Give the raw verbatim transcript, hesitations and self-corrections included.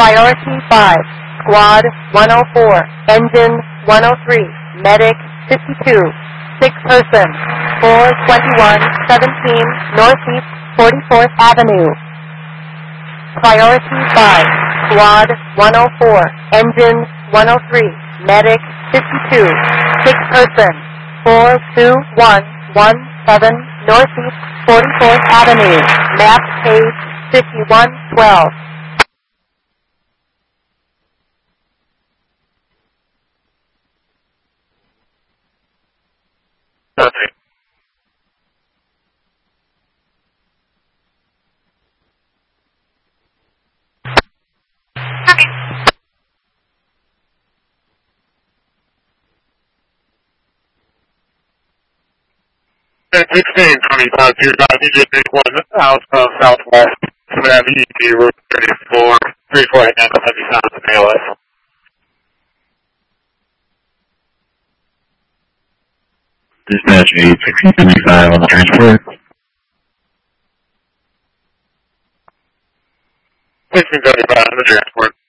Priority five, Squad one oh four, Engine one oh three, Medic fifty-two, six person, four twenty-one seventeen Northeast forty-fourth Avenue. Priority five, Squad one oh four, Engine one oh three, Medic fifty-two, six person, four two one one seven Northeast forty-fourth Avenue, map page fifty-one twelve. Okay. sixteen twenty-five two five, you just take one out of southwest Summit Avenue, to Route thirty-four, thirty-four at Napa, fifty sound of the A L S. Dispatch eight sixteen seventy-five on the transport. sixteen seventy-five on the transport.